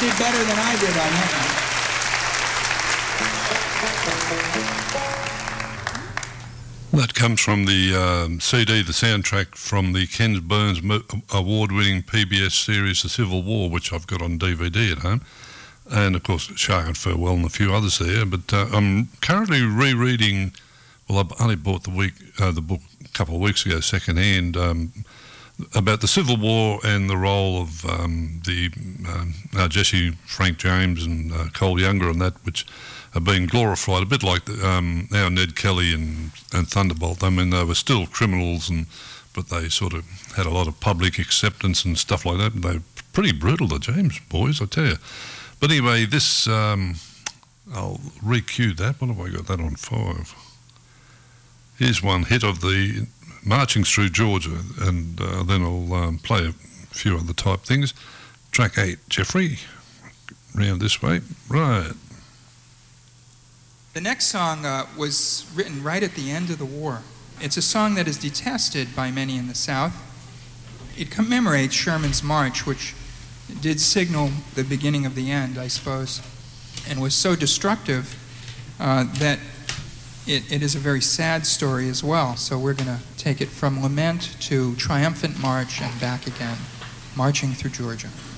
did better than I did on that one. That comes from the CD, the soundtrack from the Ken Burns award-winning PBS series The Civil War, which I've got on DVD at home, and of course Shark and Farewell and a few others there. But I'm currently rereading. Well, I only bought the book a couple of weeks ago, second-hand, about the Civil War and the role of Jesse Frank James and Cole Younger and that, which are being glorified, a bit like our Ned Kelly and Thunderbolt. I mean, they were still criminals, but they sort of had a lot of public acceptance and stuff like that. They were pretty brutal, the James boys, I tell you. But anyway, this, I'll re-cue that. What have I got that on 5? Here's one hit of the Marching Through Georgia, and then I'll play a few other type things. Track 8, Jeffrey, round this way. Right. The next song was written right at the end of the war. It's a song that is detested by many in the South. It commemorates Sherman's march, which did signal the beginning of the end, I suppose, and was so destructive that it is a very sad story as well. So we're going to take it from lament to triumphant march and back again, marching through Georgia.